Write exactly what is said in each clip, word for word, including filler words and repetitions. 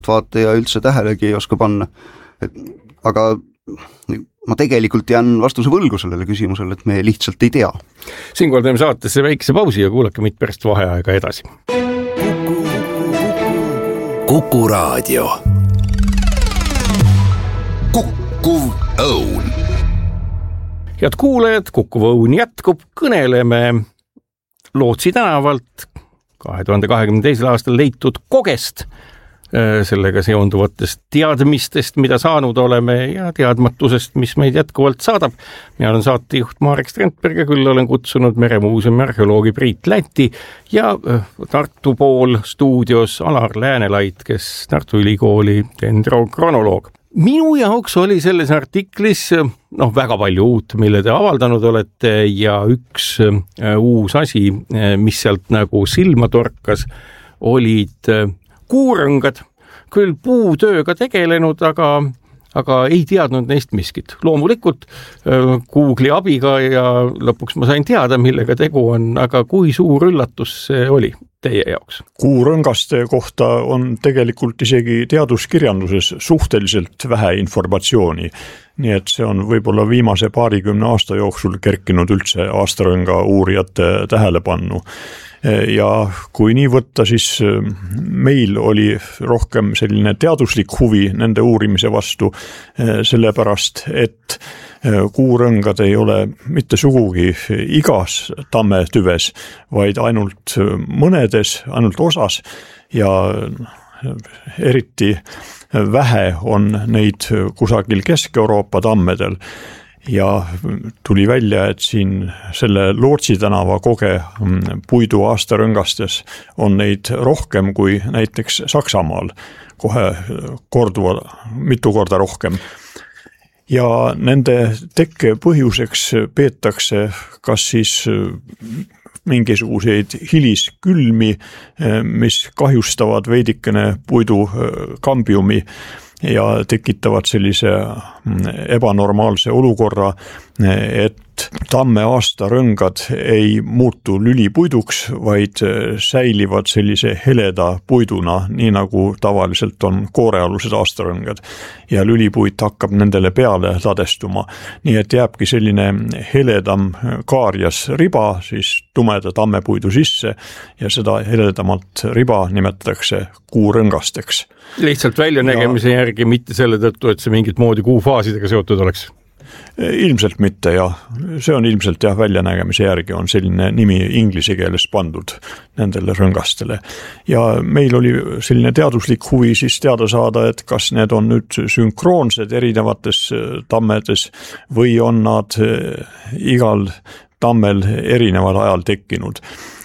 vaataja üldse tähelegi ei oska panna. Et, aga ma tegelikult jään vastuse võlgu sellele küsimusele, et me lihtsalt ei tea. Siinkohal teeme saatesse väikese pausi ja kuulake meid pärast vaheaega edasi. Kuku Raadio. Kukkuv õun. Head kuulajad, Kukkuv õun jätkub, kõneleme Lootsi tänavalt kahe tuhande kahekümne teisel aastal leitud kogest, sellega seonduvatest teadmistest, mida saanud oleme ja teadmatusest, mis meid jätkuvalt saadab. Mina olen saatejuht Marek Strandberg ja küll olen kutsunud Meremuuseumi arheoloogi Priit Läti ja Tartu pool stuudios Alar Läänelait, kes Tartu Ülikooli dendrokronoloog. Minu jaoks oli selles artiklis noh, väga palju uut, mille te avaldanud olete ja üks uus asi, mis sealt nagu silma torkas, olid kuurõngad, küll puutööga tegelenud, aga, aga ei teadnud neist miskit. Loomulikult Google'i abiga ja lõpuks ma sain teada, millega tegu on, aga kui suur üllatus see oli teie jaoks? Kuurõngaste kohta on tegelikult isegi teaduskirjanduses suhteliselt vähe informatsiooni. Nii et see on võib-olla viimase paarikümne aasta jooksul kerkinud üldse aastarõnga uurijate tähelepannu. Ja kui nii võtta, siis meil oli rohkem selline teaduslik huvi nende uurimise vastu, sellepärast, et kuurõngad ei ole mitte sugugi igas tammetüves, vaid ainult mõnedes, ainult osas ja eriti vähe on neid kusagil Kesk-Euroopa tammedel. Ja tuli välja, et siin selle Lootsi tänava koge puidu aastarõngastes on neid rohkem kui näiteks Saksamaal, kohe korduva, mitu korda rohkem. Ja nende tekke põhjuseks peetakse kas siis mingisuguseid hiliskülmi, mis kahjustavad veidikene puidu kambiumi ja tekitavad sellise ebanormaalse olukorra, et tamme aastarõngad ei muutu lülipuiduks, vaid säilivad sellise heleda puiduna, nii nagu tavaliselt on koorealused aastarõngad. Ja lülipuit hakkab nendele peale ladestuma. Nii et jääbki selline heledam kaarjas riba, siis tumeda tammepuidu sisse ja seda heledamalt riba nimetatakse kuurõngasteks. Lihtsalt väljanägemise ja järgi, mitte selle tõttu, et see mingit moodi kuufaasidega seotud oleks? Ilmselt mitte, jah. See on ilmselt jah, väljanägemise järgi on selline nimi inglise keeles pandud nendele rõngastele. Ja meil oli selline teaduslik huvi siis teada saada, et kas need on nüüd sünkroonsed erinevates tammedes või on nad igal tammel erineval ajal tekkinud.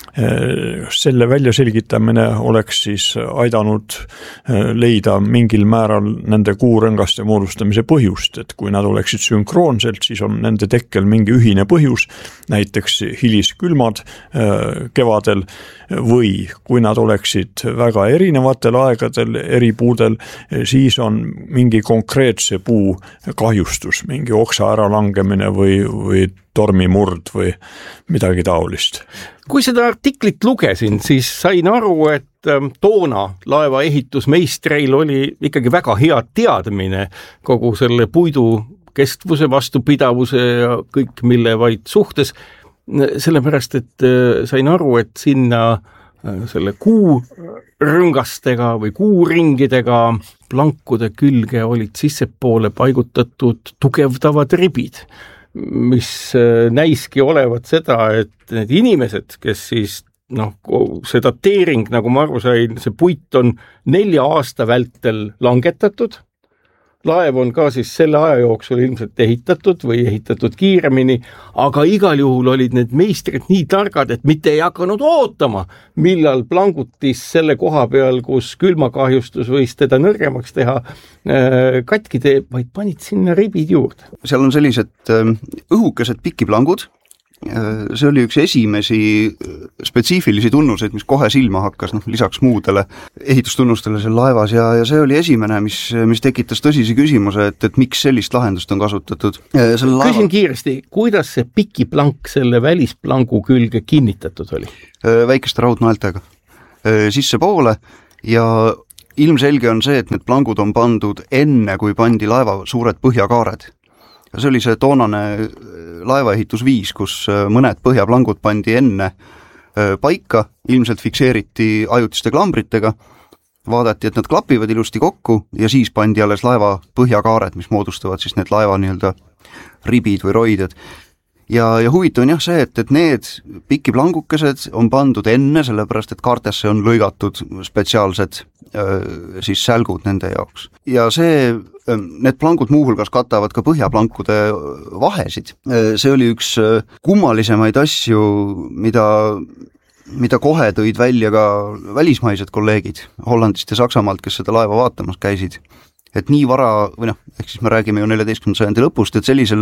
Selle välja selgitamine oleks siis aidanud leida mingil määral nende kuurõngaste moodustamise põhjust, et kui nad oleksid sünkroonselt, siis on nende tekkel mingi ühine põhjus, näiteks hiliskülmad kevadel, või kui nad oleksid väga erinevatel aegadel, eri puudel, siis on mingi konkreetse puu kahjustus, mingi oksa äralangemine või, või tormimurd või midagi taolist. Kui seda artiklit lugesin, siis sain aru, et toona laeva ehitusmeistreil oli ikkagi väga hea teadmine kogu selle puidu kestvuse, vastupidavuse ja kõik mille vaid suhtes. Sellepärast, et sain aru, et sinna selle kuurõngastega või kuuringidega plankude külge olid sissepoole paigutatud tugevdavad ribid, mis näiski olevat seda, et need inimesed, kes siis, noh, see dateering, nagu ma aru sain, see puit on nelja aasta vältel langetatud. Laev on ka siis selle aja jooksul ilmselt ehitatud või ehitatud kiiremini, aga igal juhul olid need meistrid nii targad, et mitte ei hakanud ootama, millal plangutis selle koha peal, kus külmakahjustus võis teda nõrgemaks teha, katki teeb, vaid panid sinna ribid juurde. Seal on sellised õhukesed pikiplangud. See oli üks esimesi spetsiifilisi tunnuseid, mis kohe silma hakkas, noh, lisaks muudele ehitustunnustele seal laevas ja, ja see oli esimene, mis, mis tekitas tõsise küsimuse, et, et miks sellist lahendust on kasutatud. Laeva... Küsin kiiresti, kuidas see pikiplank selle välisplangu külge kinnitatud oli? Väikeste raudnaeltega sisse poole ja ilmselge on see, et need plangud on pandud enne, kui pandi laeva suured põhjakaared. See oli see toonane laevaehitusviis, kus mõned põhjaplangud pandi enne paika, ilmselt fikseeriti ajutiste klambritega, vaadati, et nad klapivad ilusti kokku ja siis pandi alles laeva põhjakaared, mis moodustavad siis need laeva nii-öelda ribid või roided. Ja, ja huvitav on jah see, et, et need pikiplangukesed on pandud enne, sellepärast et kaartesse on lõigatud spetsiaalsed öö, siis sälgud nende jaoks. Ja see, need plangud muuhulgas katavad ka põhjaplankude vahesid. See oli üks kummalisemaid asju, mida, mida kohe tõid välja ka välismaised kolleegid Hollandist ja Saksamaalt, kes seda laeva vaatamas käisid. Et nii vara, või noh, ehk siis me räägime ju neljateistkümnenda sajandi lõpust, et sellisel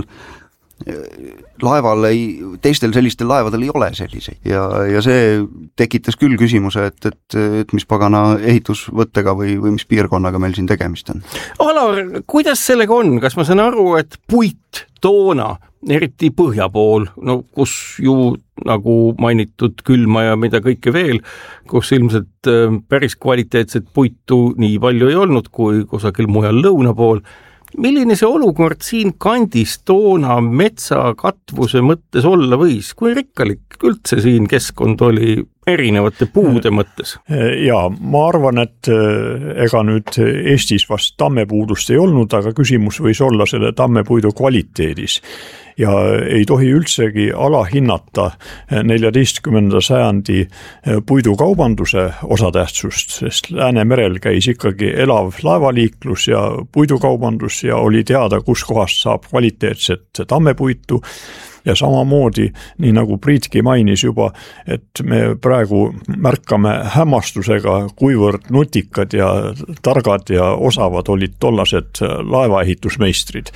laeval ei, teistel sellistel laevadel ei ole selliseid ja, ja see tekitas küll küsimuse, et, et, et mis pagana ehitusvõttega või, või mis piirkonnaga meil siin tegemist on. Alar, kuidas sellega on? Kas ma saan aru, et puit toona, eriti põhja pool, no kus ju nagu mainitud külma ja mida kõike veel, kus ilmselt päris kvaliteetset puitu nii palju ei olnud kui kusagil mujal lõuna pool, milline see olukord siin kandis toona metsakatvuse mõttes olla võis? Kui rikkalik üldse siin keskkond oli erinevate puude mõttes? Ja ma arvan, et ega nüüd Eestis vast tammepuudust ei olnud, aga küsimus võis olla selle tammepuidu kvaliteedis. Ja ei tohi üldsegi alahinnata neljateistkümnenda sajandi puidukaubanduse osatähtsust, sest Läänemerel käis ikkagi elav laevaliiklus ja puidukaubandus ja oli teada, kus kohast saab kvaliteetset tammepuitu. Ja samamoodi, nii nagu Priitki mainis juba, et me praegu märkame hämmastusega, kuivõrd nutikad ja targad ja osavad olid tollased laevaehitusmeistrid.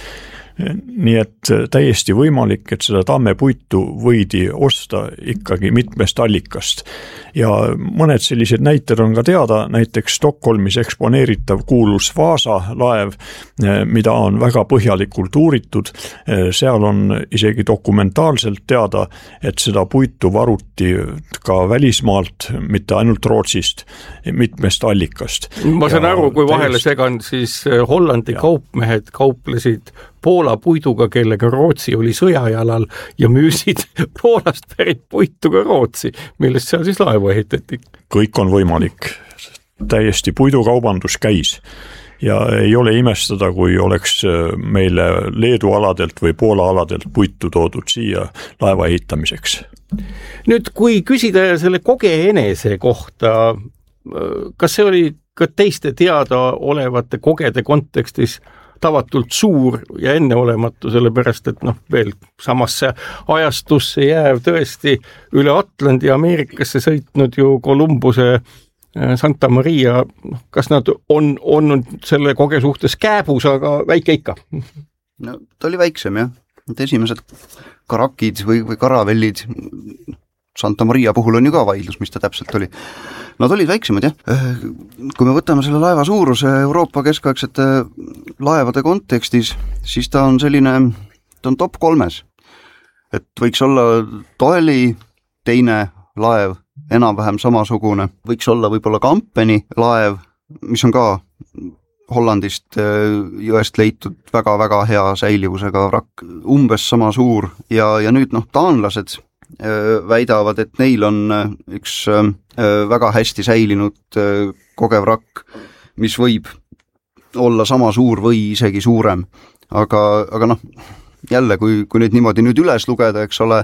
Nii et täiesti võimalik, et seda tammepuitu võidi osta ikkagi mitmest allikast. Ja mõned sellised näited on ka teada, näiteks Stockholmis eksponeeritav kuulus Vaasa laev, mida on väga põhjalikult uuritud. Seal on isegi dokumentaalselt teada, et seda puitu varuti ka välismaalt, mitte ainult Rootsist, mitmest allikast. Ma saan aru, kui vahele segan, siis Hollandi ja. kaupmehed kauplesid Poola puiduga, kellega Rootsi oli sõjajalal ja müüsid Poolast pärit puitu ka Rootsi, millest seal siis laevu ehitati. Kõik on võimalik. Täiesti puidukaubandus käis ja ei ole imestada, kui oleks meile Leedu aladelt või Poola aladelt puitu toodud siia laeva ehitamiseks. Nüüd, kui küsida selle koge enese kohta, kas see oli ka teiste teada olevate kogede kontekstis tavatult suur ja enneolematu, sellepärast, et noh, veel samasse ajastusse jääv tõesti üle Atlandi Ameerikasse sõitnud ju Columbuse Santa Maria, kas nad on, on selle koge suhtes kääbus, aga väike ikka? No ta oli väiksem jah, et esimesed karakid või, või karavellid Santa Maria puhul on ju ka vaidlus, mis ta täpselt oli. Nad olid väiksemad jah. Kui me võtame selle laeva suuruse Euroopa keskaegsete laevade kontekstis, siis ta on selline, ta on top kolmes. Et võiks olla Doeli teine laev, enam-vähem samasugune. Võiks olla võib-olla Kampeni laev, mis on ka Hollandist jõest leitud väga-väga hea säilivusega vrakk, umbes sama suur ja, ja nüüd noh, taanlased väidavad, et neil on üks väga hästi säilinud kogev rakk, mis võib olla sama suur või isegi suurem. Aga, aga noh, jälle, kui, kui nüüd niimoodi nüüd üles lugeda, eks ole,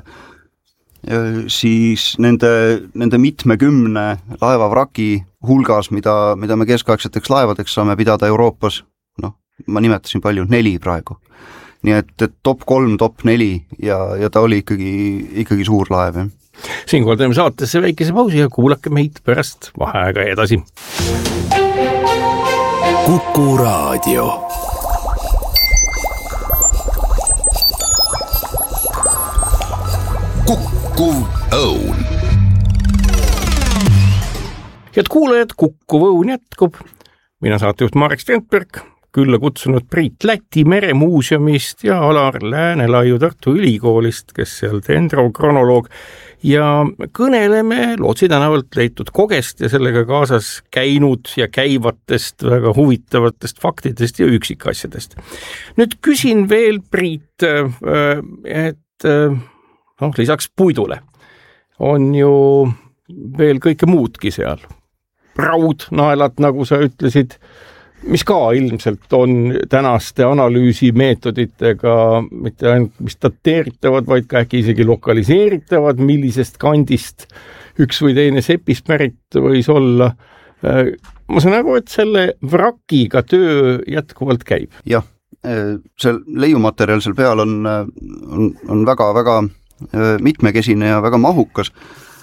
siis nende, nende mitmekümne laevavraki hulgas, mida, mida me keskaegseteks laevadeks saame pidada Euroopas, noh, ma nimetasin palju, neli praegu. Nii et, et top kolm, top neli ja, ja ta oli ikkagi, ikkagi suur laev. Siinkohal teeme saatesse väikese pausi ja kuulake meid pärast vaheaega edasi. Kuku Raadio. Kukkuv Õun. Head kuulajad, Kukkuv Õun jätkub. Mina saatejuht Marek Strandberg. külla kutsunud Priit Läti Meremuuseumist ja Alar Läänelaiu Tartu Ülikoolist, kes seal dendrokronoloog, ja kõneleme Lootsi tänavalt leitud kogest ja sellega kaasas käinud ja käivatest väga huvitavatest faktidest ja üksikasjadest. Nüüd küsin veel Priit, et noh, lisaks puidule on ju veel kõike muudki seal. Raudnaelad, nagu sa ütlesid, mis ka ilmselt on tänaste analüüsimeetoditega mitte ainult mis dateeritavad, vaid ka äkki isegi lokaliseeritavad, millisest kandist üks või teine sepist pärit võis olla. Ma saan aru, et selle vrakiga töö jätkuvalt käib. Jah, see leiumaterjal seal peal on, on, on väga, väga mitmekesine ja väga mahukas.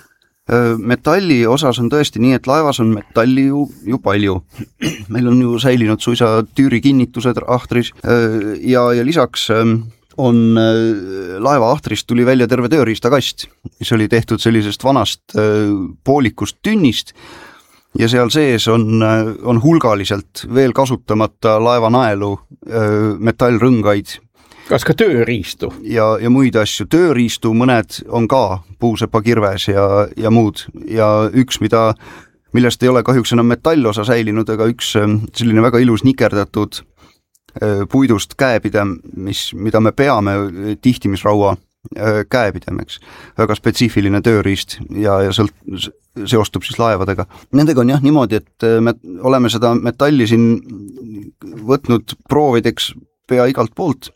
Metalli osas on tõesti nii, et laevas on metalli ju, ju palju. Meil on ju säilinud suisa tüürikinnitused ahtris ja, ja lisaks on laeva ahtrist tuli välja terve tööriistakast, mis oli tehtud sellisest vanast poolikust tünnist ja seal sees on, on hulgaliselt veel kasutamata laevanaelu, metallrõngaid. Kas ka tööriistu? Ja, ja muid asju. Tööriistu mõned on ka puusepakirves ja, ja muud. Ja üks, mida, millest ei ole kahjuks enam metallosa säilinud, aga üks selline väga ilus nikerdatud puidust käepidem, mis, mida me peame tihtimisraua käepidemeks. Väga spetsiifiline tööriist ja, ja sealt seostub siis laevadega. Nendega on jah niimoodi, et me oleme seda metalli siin võtnud proovideks pea igalt poolt.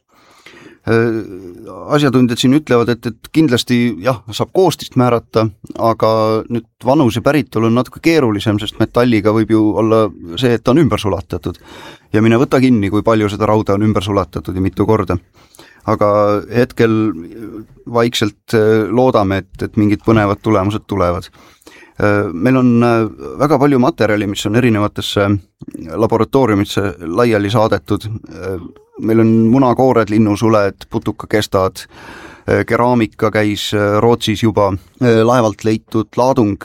Asjatundjad siin ütlevad, et, et kindlasti jah, saab koostist määrata, aga nüüd vanuse päritolu on natuke keerulisem, sest metalliga võib ju olla see, et ta on ümber sulatatud. Ja mine võta kinni, kui palju seda rauda on ümber sulatatud ja mitu korda. Aga hetkel vaikselt loodame, et, et mingid põnevad tulemused tulevad. Meil on väga palju materjali, mis on erinevatesse laboratooriumisse laiali saadetud. Meil on munakoored, linnusuled, putukakestad, keraamika käis Rootsis juba, laevalt leitud laadung,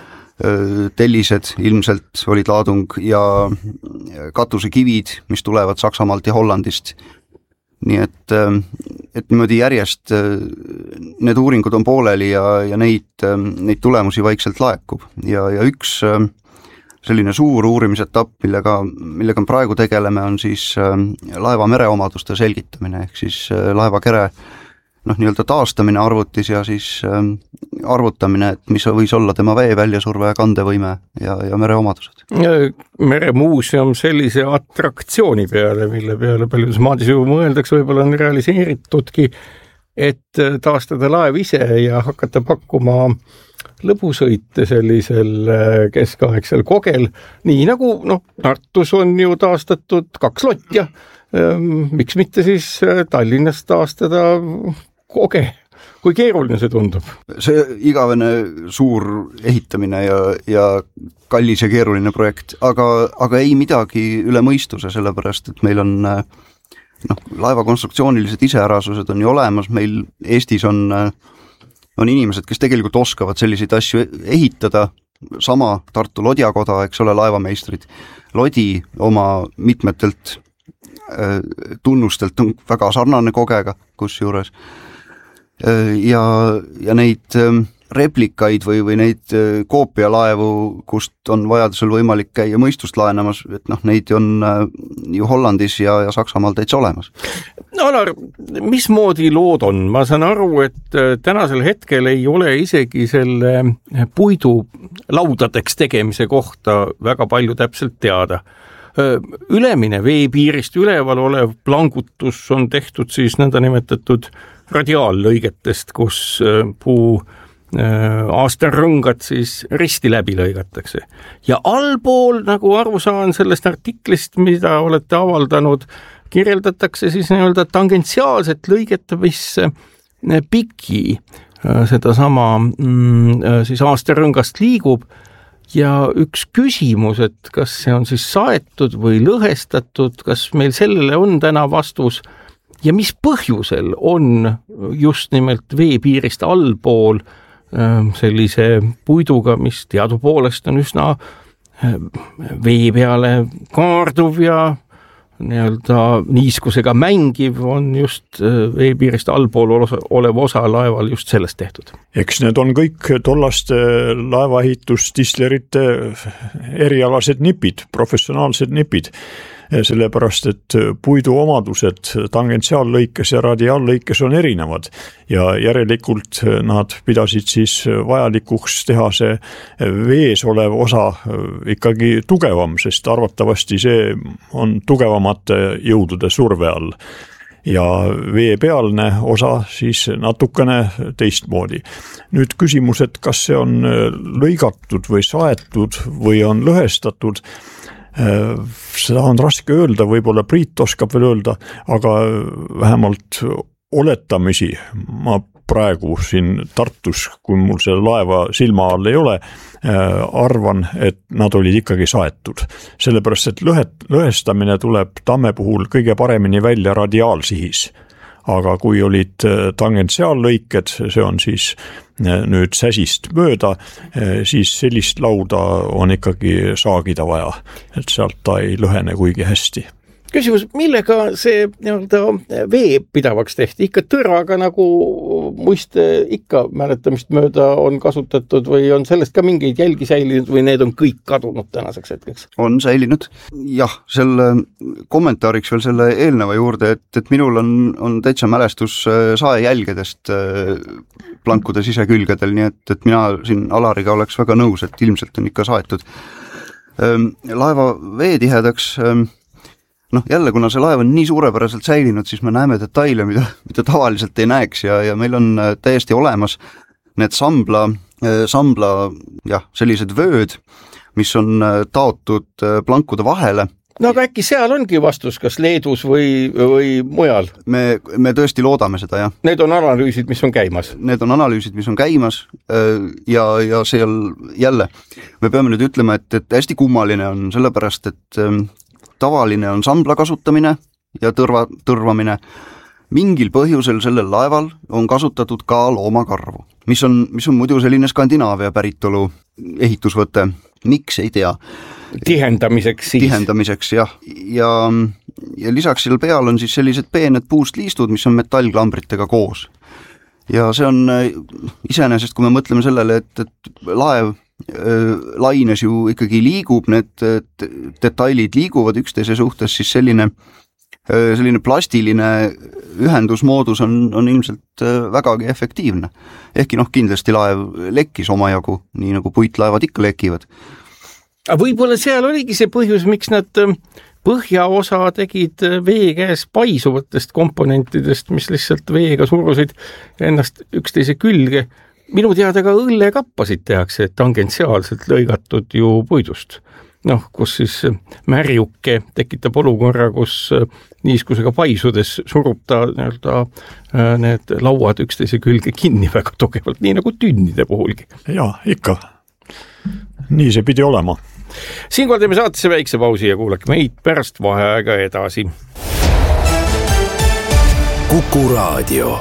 tellised ilmselt olid laadung ja katusekivid, mis tulevad Saksamaalt ja Hollandist. Nii et, et niimoodi järjest need uuringud on pooleli ja, ja neid, neid tulemusi vaikselt laekub. Ja, ja üks selline suur uurimisetapp, millega, millega praegu tegeleme, on siis laeva mereomaduste selgitamine, ehk siis laevakere noh, nii-öelda taastamine arvutis ja siis arvutamine, et mis võis olla tema vee väljasurve, kandevõime ja, ja mereomadused. Meremuuseum sellise atraktsiooni peale, mille peale paljudes maadis ju mõeldaks, võib-olla on realiseeritudki, et taastada laev ise ja hakata pakkuma lõbusõite sellisel keskaegsel kogel, nii nagu noh, Tartus on ju taastatud kaks lotja, miks mitte siis Tallinnas taastada koge, kui keeruline see tundub? See igavene suur ehitamine ja, ja kallis ja keeruline projekt, aga, aga ei midagi üle mõistuse, sellepärast et meil on noh, laeva konstruktsioonilised iseärasused on ju olemas, meil Eestis on on inimesed, kes tegelikult oskavad selliseid asju ehitada, sama Tartu Lodjakoda, eks ole, laevameistrid. Lodi oma mitmetelt äh, tunnustelt on väga sarnane kogega, kus juures. Äh, ja, ja neid äh, replikaid või, või neid äh, koopialaevu, kust on vajadusel võimalik käia mõistust laenamas, et noh, neid on äh, ju Hollandis ja, ja Saksamaal täitsa olemas. No Alar, mismoodi lood on? Ma saan aru, et tänasel hetkel ei ole isegi selle puidu laudadeks tegemise kohta väga palju täpselt teada. Ülemine veepiirist üleval olev plangutus on tehtud siis nõnda nimetatud radiaallõigetest, kus puu aastarõngad siis risti läbi lõigatakse. Ja allpool, nagu aru saan sellest artiklist, mida olete avaldanud, kirjeldatakse siis nii-öelda tangentsiaalset lõiget, mis piki seda sama siis aastarõngast liigub ja üks küsimus, et kas see on siis saetud või lõhestatud, kas meil sellele on täna vastus ja mis põhjusel on just nimelt veepiirist allpool sellise puiduga, mis teadupoolest on üsna vee peale kaarduv ja nii-öelda niiskusega mängiv on just veepiirist allpool olev osa laeval just sellest tehtud. Eks need on kõik tollaste laevaehitustislerite erialased nipid, professionaalsed nipid. Sellepärast, et puidu omadused tangentsiaallõikes ja radiaallõikes on erinevad ja järelikult nad pidasid siis vajalikuks teha see vees olev osa ikkagi tugevam, sest arvatavasti see on tugevamate jõudude surve all. Ja veepealne osa siis natukene teistmoodi. Nüüd küsimus, et kas see on lõigatud või saetud või on lõhestatud, seda on raske öelda, võib-olla Priit oskab veel öelda, aga vähemalt oletamisi ma praegu siin Tartus, kui mul selle laeva silma all ei ole, arvan, et nad olid ikkagi saetud. Sellepärast, et lõhet, lõhestamine tuleb tamme puhul kõige paremini välja radiaalsihis. Aga kui olid tangentsiaallõiked, see on siis nüüd säsist mööda, siis sellist lauda on ikkagi saagida vaja, et sealt ta ei lõhene kuigi hästi. Küsimus, millega see nii-öelda vee pidavaks tehti? Ikka tõraga nagu muiste ikka mäletamist mööda on kasutatud või on sellest ka mingeid jälgi säilinud või need on kõik kadunud tänaseks hetkeks? On säilinud. Jah, selle kommentaariks veel selle eelneva juurde, et, et minul on, on täitsa mälestus saejälgedest plankude sisekülgedel, nii et, et mina siin Alariga oleks väga nõus, et ilmselt on ikka saetud. Laeva veetihedaks noh, jälle, kuna see laev on nii suurepäraselt säilinud, siis me näeme detaile, mida, mida tavaliselt ei näeks ja, ja meil on täiesti olemas need sambla, sambla jah, sellised vööd, mis on taotud plankude vahele. No aga äkki seal ongi vastus, kas Leedus või, või mujal? Me, me tõesti loodame seda, jah. Need on analüüsid, mis on käimas? Need on analüüsid, mis on käimas ja, ja seal jälle me peame nüüd ütlema, et, et hästi kummaline on sellepärast, et tavaline on sambla kasutamine ja tõrva, tõrvamine. Mingil põhjusel sellel laeval on kasutatud ka loomakarvu, mis on, mis on muidu selline Skandinaavia päritolu ehitusvõte. Miks, ei tea. Tihendamiseks siis. Tihendamiseks, jah. Ja, ja lisaks seal peal on siis sellised peened puust liistud, mis on metallklambritega koos. Ja see on iseenesest, kui me mõtleme sellele, et, et laev laines ju ikkagi liigub, need detailid liiguvad üksteise suhtes, siis selline, selline plastiline ühendusmoodus on, on ilmselt vägagi efektiivne. Ehkki noh, kindlasti laev lekkis omajagu, nii nagu puitlaevad ikka lekivad. Võib-olla seal oligi see põhjus, miks nad põhjaosa tegid vee käes paisuvatest komponentidest, mis lihtsalt veega surusid ennast üksteise külge. Minu teada ka õllekappasid tehakse tangentsiaalselt lõigatud ju puidust. Noh, kus siis märjuke tekitab olukorra, kus niiskusega paisudes surub ta nii-öelda need lauad üksteise külge kinni väga tugevalt, nii nagu tünnide puhulgi. Jaa, ikka. Nii see pidi olema. Siinkohal teeme saatesse väikse pausi ja kuulake meid pärast vaheaega edasi. Kuku Raadio.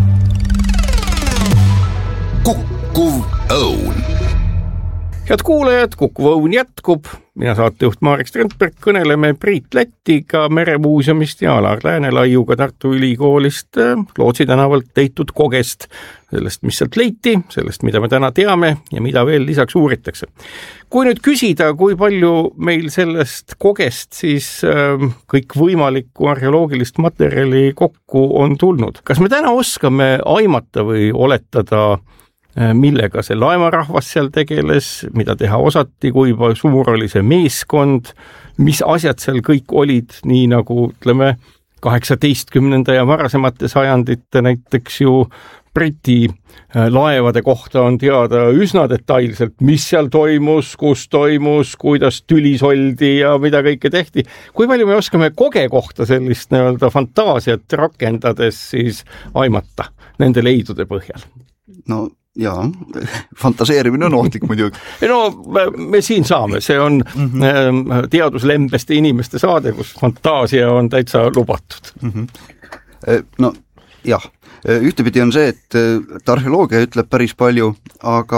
Kukkuv õun. Head kuulajad, Kukkuv õun jätkub. Mina saatejuht Marek Strandberg, kõneleme Priit Lättiga Meremuuseumist ja Alar Läänelaiuga Tartu Ülikoolist Lootsi tänavalt leitud kogest. Sellest, mis sealt leiti, sellest, mida me täna teame ja mida veel lisaks uuritakse. Kui nüüd küsida, kui palju meil sellest kogest siis kõik võimalikku arheoloogilist materjali kokku on tulnud. Kas me täna oskame aimata või oletada, millega see laevarahvas seal tegeles, mida teha osati, kui suur oli see meeskond, mis asjad seal kõik olid, nii nagu ütleme kaheksateistkümnenda ja varasemate sajandite näiteks ju Briti laevade kohta on teada üsna detailselt, mis seal toimus, kus toimus, kuidas tülis oldi ja mida kõike tehti. Kui palju me oskame koge kohta sellist nii-öelda fantaasiat rakendades siis aimata nende leidude põhjal? No jaa, fantaseerimine on ohtlik muidugi. No me siin saame, see on mm-hmm. teaduslembeste inimeste saade, kus fantaasia on täitsa lubatud. Mm-hmm. No jah, ühtepidi on see, et, et arheoloogia ütleb päris palju, aga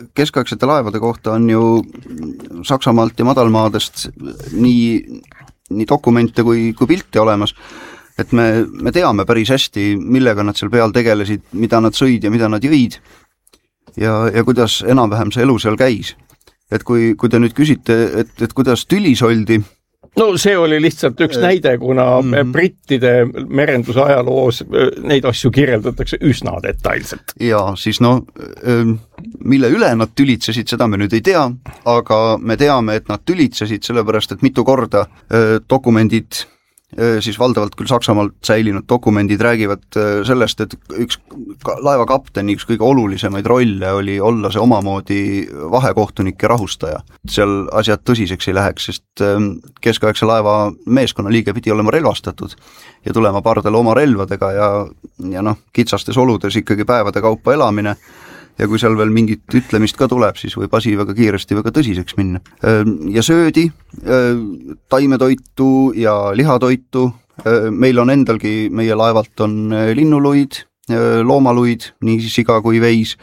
keskaegsete laevade kohta on ju Saksamaalt ja madalmaadest nii, nii dokumente kui, kui pilte olemas, et me, me teame päris hästi, millega nad seal peal tegelesid, mida nad sõid ja mida nad jõid ja, ja kuidas enam-vähem see elu seal käis. Et kui, kui te nüüd küsite, et, et kuidas tülis oldi, no see oli lihtsalt üks näide, kuna mm. brittide merenduse ajaloos neid asju kirjeldatakse üsna detailselt. Ja siis no, mille üle nad tülitsesid, seda me nüüd ei tea, aga me teame, et nad tülitsesid sellepärast, et mitu korda dokumendid, siis valdavalt küll Saksamaalt säilinud dokumendid räägivad sellest, et üks laeva kapteni üks kõige olulisemaid rolle oli olla see omamoodi vahekohtunik ja rahustaja. Seal asjad tõsiseks ei läheks, sest keskaegse laeva meeskonnaliige pidi olema relvastatud ja tulema pardale oma relvadega ja, ja noh, kitsastes oludes ikkagi päevade kaupa elamine. Ja kui seal veel mingit ütlemist ka tuleb, siis võib asi väga kiiresti väga tõsiseks minna. Ja söödi, taimetoitu ja lihatoitu. Meil on endalgi, meie laevalt on linnuluid, loomaluid, nii siga kui veis.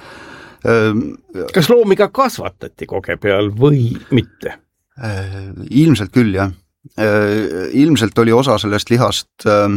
Kas loomi ka kasvatati koge peal või mitte? Ilmselt küll, jah. Ilmselt oli osa sellest lihast äh,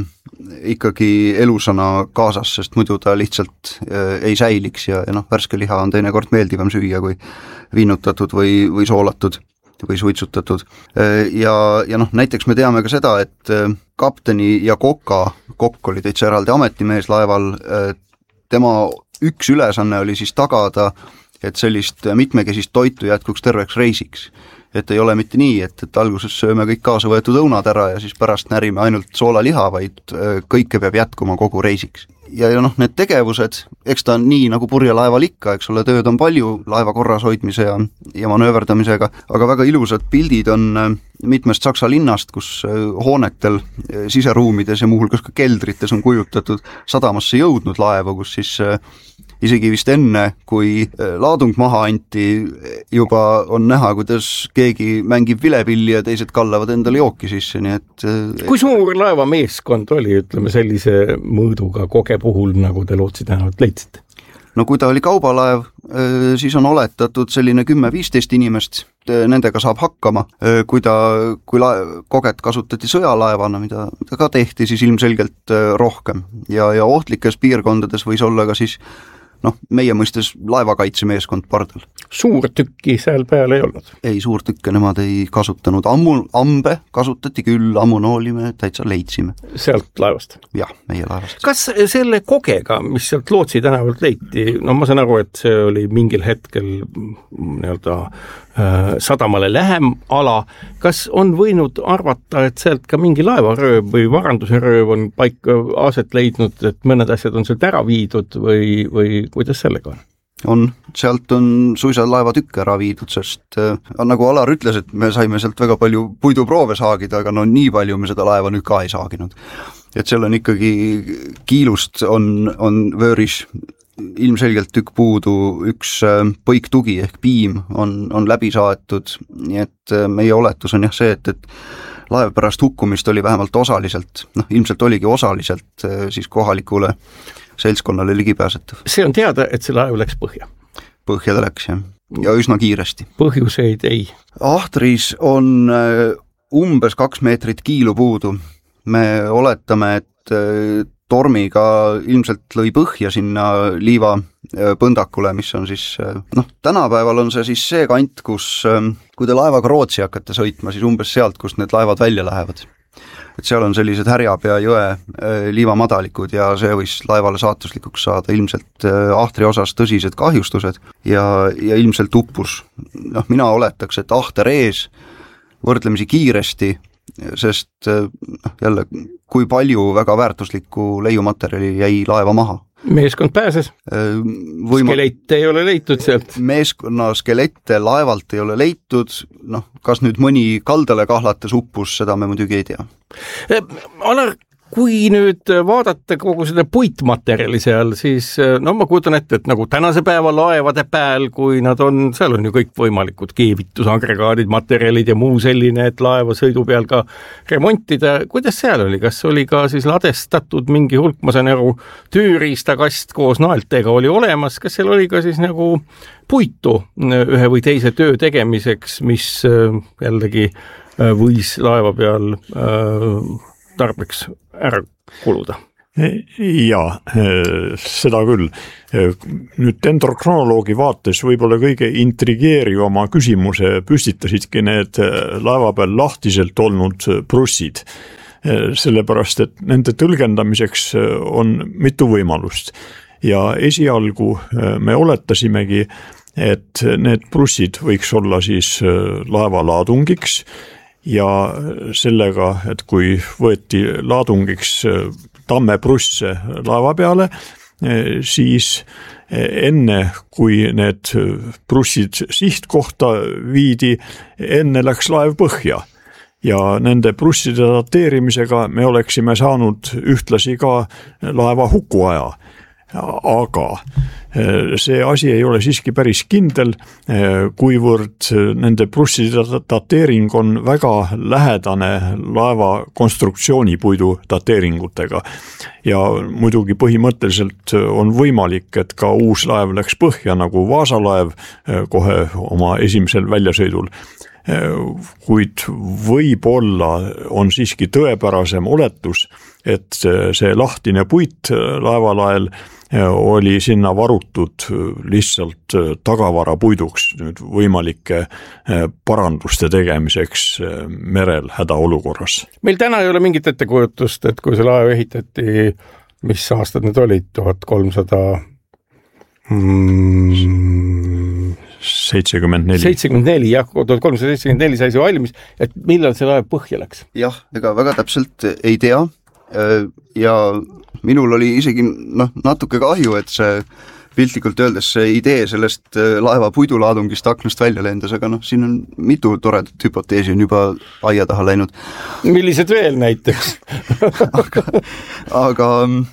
ikkagi elusana kaasas, sest muidu ta lihtsalt äh, ei säiliks ja, ja noh, värske liha on teinekord meeldivam süüa kui viinutatud või, või soolatud või suitsutatud. Äh, ja, ja noh, näiteks me teame ka seda, et äh, kapteni ja koka, kokk oli täitsa eraldi ametimees laeval, äh, tema üks ülesanne oli siis tagada, et sellist mitmekesist toitu jätkuks terveks reisiks. Et ei ole mitte nii, et, et alguses sööme kõik kaasa võetud õunad ära ja siis pärast närime ainult soolaliha, vaid kõike peab jätkuma kogu reisiks. Ja, ja noh, need tegevused, eks ta on nii nagu purjelaeval ikka, eks ole, tööd on palju laeva korras hoidmise ja, ja manööverdamisega, aga väga ilusad pildid on mitmest Saksa linnast, kus hoonetel, siseruumides ja muuhulgas ka keldrites on kujutatud sadamasse jõudnud laevu, kus siis isegi vist enne, kui laadung maha anti, juba on näha, kuidas keegi mängib vilepilli ja teised kallavad endale jooki sisse, nii et... Kui suur laeva meeskond oli, ütleme, sellise mõõduga koge puhul, nagu te Lootsi tänavalt leidsite? No kui ta oli kaubalaev, siis on oletatud selline kümme-viisteist inimest, nendega saab hakkama. Kui ta, kui la- koget kasutati sõjalaevana, mida, mida ka tehti, siis ilmselgelt rohkem. Ja, ja ohtlikes piirkondades võis olla ka siis noh, meie mõistes laevakaitsemeeskond pardal. Suur tükki seal peal ei olnud? Ei, suur tükke nemad ei kasutanud. Ammu, ambe kasutati küll, ammunooli me täitsa leidsime. Sealt laevast? Jah, meie laevast. Kas selle kogega, mis sealt Lootsi tänavalt leiti, no ma saan aru, et see oli mingil hetkel nii-öelda äh, sadamale lähem ala, kas on võinud arvata, et sealt ka mingi laevarööv või varanduse rööv on paika aset leidnud, et mõned asjad on sealt ära viidud või, või kuidas sellega on? On, sealt on suisa laevatükke ära viidud, sest äh, nagu Alar ütles, et me saime sealt väga palju puiduproove saagida, aga no nii palju me seda laeva nüüd ka ei saaginud. Et seal on ikkagi kiilust on, on vööris ilmselgelt tükk puudu, üks äh, põiktugi ehk piim on, on läbi saaetud, nii et äh, meie oletus on jah see, et, et laev pärast hukkumist oli vähemalt osaliselt, noh ilmselt oligi osaliselt äh, siis kohalikule seltskonnale ligipääsetav. See on teada, et see laev läks põhja? Põhja ta läks, jah. Ja üsna kiiresti. Põhjuseid ei? Ahtris on umbes kaks meetrit kiilu puudu. Me oletame, et tormiga ilmselt lõi põhja sinna liiva põndakule, mis on siis, noh, tänapäeval on see siis see kant, kus, kui te laevaga Rootsi hakkate sõitma, siis umbes sealt, kust need laevad välja lähevad. Et seal on sellised Härjapea jõe liivamadalikud ja see võis laevale saatuslikuks saada ilmselt ahtri osas tõsised kahjustused ja, ja ilmselt uppus. Noh, mina oletaks, et ahter ees võrdlemisi kiiresti, sest jälle, kui palju väga väärtuslikku leiumaterjali jäi laeva maha. Meeskond pääses? Võima... Skelette ei ole leitud sealt? Meeskonna skelette laevalt ei ole leitud, noh, kas nüüd mõni kaldale kahlates uppus, seda me muidugi ei tea. Alar, kui nüüd vaadata kogu seda puitmaterjali seal, siis no ma kujutan ette, et nagu tänase päeva laevade pääl, kui nad on, seal on ju kõik võimalikud keevitusagregaadid, materjalid ja muu selline, et laeva sõidu peal ka remontida. Kuidas seal oli? Kas oli ka siis ladestatud mingi hulk, ma saan aru, tööriistakast koos naeltega oli olemas, kas seal oli ka siis nagu puitu ühe või teise töö tegemiseks, mis jällegi võis laeva peal tarbeks ära kuluda. Jaa, seda küll. Nüüd dendrokronoloogi vaates võib-olla kõige intrigeerivama küsimuse püstitasidki need laeva peal lahtiselt olnud prussid. Sellepärast, et nende tõlgendamiseks on mitu võimalust. Ja esialgu me oletasimegi, et need prussid võiks olla siis laeva laadungiks ja sellega, et kui võeti laadungiks tammeprusse laeva peale, siis enne, kui need prussid sihtkohta viidi, enne läks laev põhja. Ja nende prusside dateerimisega me oleksime saanud ühtlasi ka laeva hukuaja. Aga see asi ei ole siiski päris kindel, kuivõrd nende prusside dateering on väga lähedane laeva konstruktsioonipuidu dateeringutega. Ja muidugi põhimõtteliselt on võimalik, et ka uus laev läks põhja nagu Vaasalaev kohe oma esimesel väljasõidul. Kuid võib-olla on siiski tõepärasem oletus, et see lahtine puit laevalael oli sinna varutud lihtsalt tagavara puiduks nüüd võimalike paranduste tegemiseks merel hädaolukorras. Meil täna ei ole mingit ettekujutust, et kui see laev ehitati, mis aastad need olid, tuhat kolmsada mm, seitsekümmend neli. seitsekümmend neli, jah, tuhat kolmsada seitsekümmend neli sai see valmis, et millal see laev põhja läks? Jah, ega väga täpselt ei tea ja minul oli isegi noh, natuke kahju, et see piltlikult öeldes see idee sellest laeva puidulaadungist aknast välja lendas, aga noh, siin on mitu toredat hüpoteesi on juba aia taha läinud. Millised veel näiteks? aga aga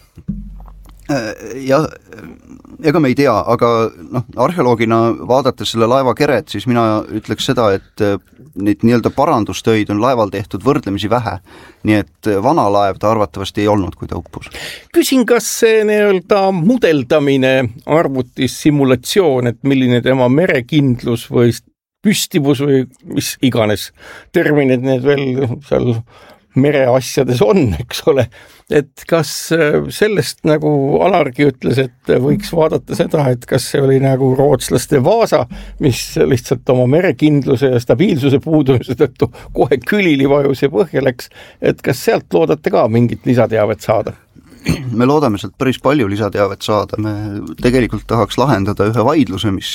jah, ega me ei tea, aga noh, arheoloogina vaadates selle laeva keret, siis mina ütleks seda, et neid nii-öelda parandustöid on laeval tehtud võrdlemisi vähe. Nii et vana laev ta arvatavasti ei olnud, kui ta uppus. Küsin, kas see nii-öelda mudeldamine, arvutis, simulatsioon, et milline tema merekindlus või püstivus või mis iganes terminid need veel seal mereasjades on, eks ole, et kas sellest nagu Alargi ütles, et võiks vaadata seda, et kas see oli nagu rootslaste Vaasa, mis lihtsalt oma merekindluse ja stabiilsuse puudumise tõttu kohe külili vajus ja põhja läks, et kas sealt loodate ka mingit lisateavet saada? Me loodame sealt päris palju lisateavet saada, me tegelikult tahaks lahendada ühe vaidluse, mis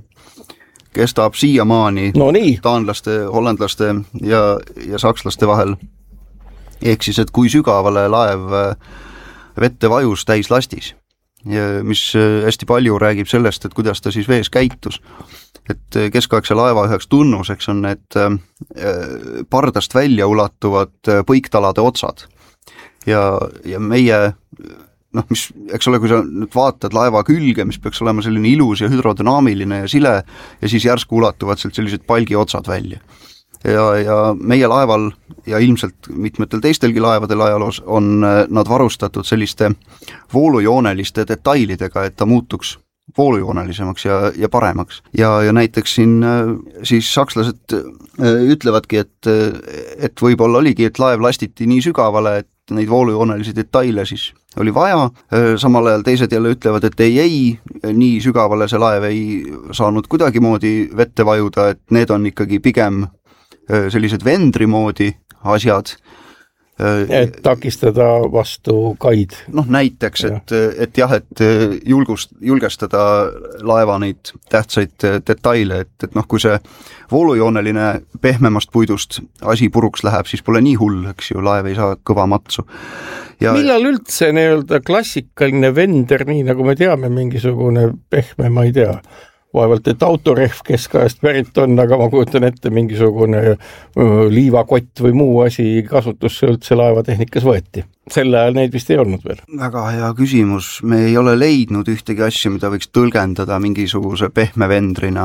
kestab siiamaani no nii. taanlaste, hollandlaste ja, ja sakslaste vahel. Ehk siis, et kui sügavale laev vette vajus täis lastis, mis hästi palju räägib sellest, et kuidas ta siis vees käitus. Et keskaegse laeva üheks tunnuseks on need pardast välja ulatuvad põiktalade otsad. Ja, ja meie, noh, mis, eks ole, kui sa nüüd vaatad laeva külge, mis peaks olema selline ilus ja hüdrodünaamiline ja sile, ja siis järsku ulatuvad sealt sellised palgi otsad välja. Ja, ja meie laeval ja ilmselt mitmetel teistelgi laevadel ajaloos on nad varustatud selliste voolujooneliste detailidega, et ta muutuks voolujoonelisemaks ja, ja paremaks. Ja, ja näiteks siin siis sakslased ütlevadki, et, et võib-olla oligi, et laev lastiti nii sügavale, et neid voolujoonelisi detaile siis oli vaja. Samal ajal teised jälle ütlevad, et ei, ei, nii sügavale see laev ei saanud kuidagimoodi vette vajuda, et need on ikkagi pigem sellised vendri moodi asjad. Et takistada vastu kaid. Noh, näiteks, et, et jah, et julgust, julgestada laeva neid tähtsaid detaile, et, et noh, kui see voolujooneline pehmemast puidust asi puruks läheb, siis pole nii hull, eks ju, laev ei saa kõva matsu. Ja millal üldse nii-öelda klassikaline vender, nii nagu me teame, mingisugune pehme, ma ei tea, vaevalt, et autorehv keskajast pärit on, aga ma kujutan ette mingisugune liivakott või muu asi kasutusse üldse laevatehnikas võeti. Selle ajal neid vist ei olnud veel. Väga hea küsimus. Me ei ole leidnud ühtegi asja, mida võiks tõlgendada mingisuguse pehme vendrina.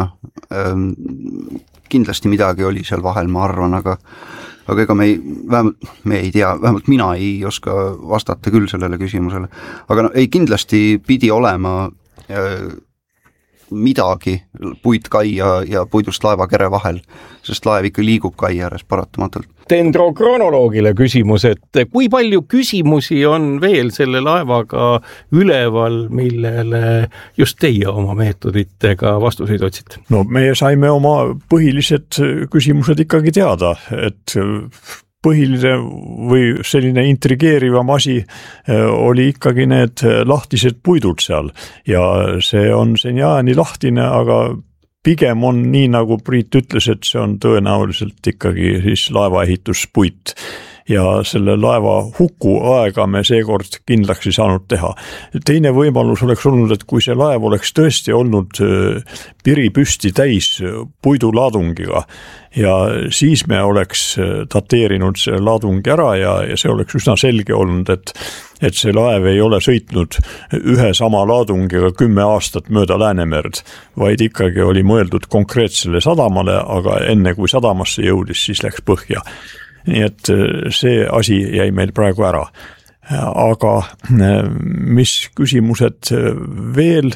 Kindlasti midagi oli seal vahel, ma arvan, aga aga ega me ei, vähemalt, me ei tea, vähemalt mina ei oska vastata küll sellele küsimusele. Aga no, ei kindlasti pidi olema midagi puitkai ja, ja puidust laevakere vahel, sest laev ikka liigub kai ääres paratamatult. Dendrokronoloogile küsimus, et kui palju küsimusi on veel selle laevaga üleval, millele just teie oma meetoditega vastuseid otsite? No meie saime oma põhilised küsimused ikkagi teada, et põhiline või selline intrigeerivam asi oli ikkagi need lahtised puidud seal ja see on seniaani lahtine, aga pigem on nii, nagu Priit ütles, et see on tõenäoliselt ikkagi siis laevaehituspuit ja selle laeva huku aega me seekord kindlaks ei saanud teha. Teine võimalus oleks olnud, et kui see laev oleks tõesti olnud piripüsti täis puidulaadungiga ja siis me oleks dateerinud selle laadungi ära ja, ja see oleks üsna selge olnud, et et see laev ei ole sõitnud ühe sama laadungiga kümme aastat mööda Läänemerd, vaid ikkagi oli mõeldud konkreetsele sadamale, aga enne kui sadamasse jõudis, siis läks põhja. Nii et see asi jäi meil praegu ära. Aga mis küsimused veel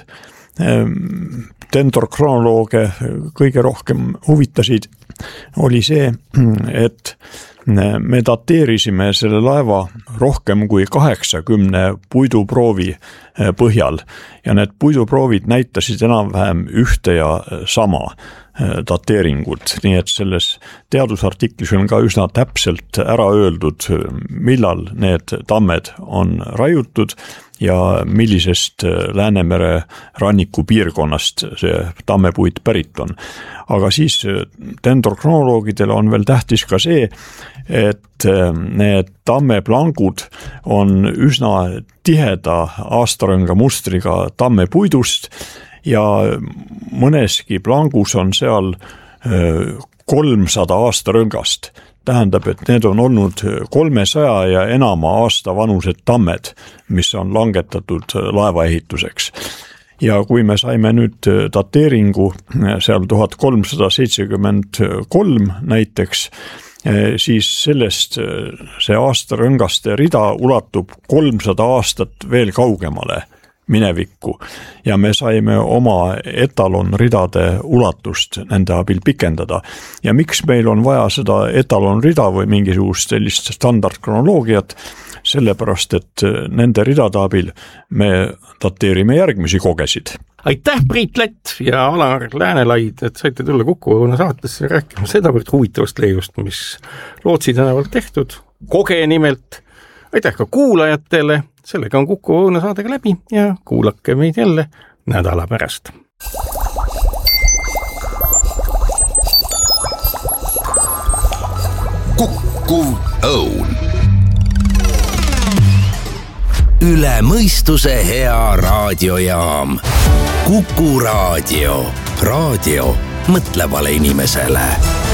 dendrokronolooge kõige rohkem huvitasid, oli see, et me dateerisime selle laeva rohkem kui kaheksakümne puiduproovi põhjal ja need puiduproovid näitasid enam-vähem ühte ja sama dateeringut, nii et selles teadusartiklis on ka üsna täpselt ära öeldud, millal need tammed on raiutud ja millisest Läänemere ranniku piirkonnast see tammepuit pärit on. Aga siis dendrokronoloogidele on veel tähtis ka see, et need tammeplangud on üsna tiheda aastarõnga mustriga tammepuidust ja mõneski plangus on seal kolmsada aastarõngast. Tähendab, et need on olnud kolmesaja ja enama aasta vanused tammed, mis on langetatud laevaehituseks. Ja kui me saime nüüd dateeringu seal tuhat kolmsada seitsekümmend kolm näiteks, siis sellest see aastarõngaste rida ulatub kolmsada aastat veel kaugemale minevikku ja me saime oma etalonridade ulatust nende abil pikendada. Ja miks meil on vaja seda etalonrida või mingisugust sellist standardkronoloogiat? Sellepärast, et nende ridade abil me dateerime järgmisi kogesid. Aitäh, Priit Lätt ja Alar Läänelaid, et saite tulla Kuku Õuna saatesse rääkima sedavõrd huvitavast leiust, mis Lootsi tänavalt tehtud. Koge nimelt. Aitäh ka kuulajatele. Sellega on Kuku Õuna saadega läbi ja kuulake meid jälle nädala pärast. Kuku Õun. Üle mõistuse hea raadiojaam. Kuku Raadio. Raadio mõtlevale inimesele.